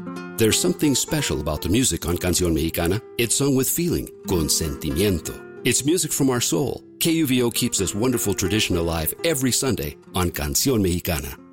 There's something special about the music on Canción Mexicana. It's sung with feeling, con sentimiento. It's music from our soul. KUVO keeps this wonderful tradition alive every Sunday on Canción Mexicana.